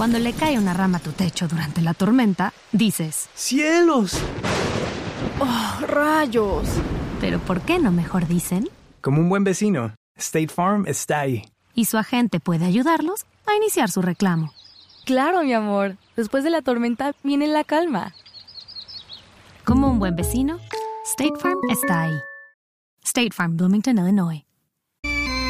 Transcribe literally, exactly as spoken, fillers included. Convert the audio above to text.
Cuando le cae una rama a tu techo durante la tormenta, dices: ¡cielos! ¡Oh, rayos! ¿Pero por qué no mejor dicen? Como un buen vecino, State Farm está ahí. Y su agente puede ayudarlos a iniciar su reclamo. Claro, mi amor. Después de la tormenta viene la calma. Como un buen vecino, State Farm está ahí. State Farm, Bloomington, Illinois.